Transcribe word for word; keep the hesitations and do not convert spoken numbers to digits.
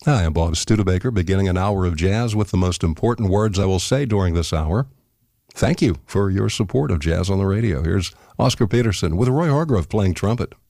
Hi, I'm Bob Studebaker, beginning an hour of jazz with the most important words I will say during this hour. Thank you for your support of Jazz on the Radio. Here's Oscar Peterson with Roy Hargrove playing trumpet.